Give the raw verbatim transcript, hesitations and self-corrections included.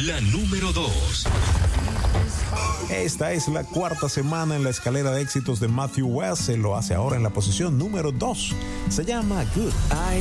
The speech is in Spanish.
la número dos. Esta es la cuarta semana en la escalera de éxitos de Matthew West. Se lo hace ahora en la posición número dos. Se llama Good. I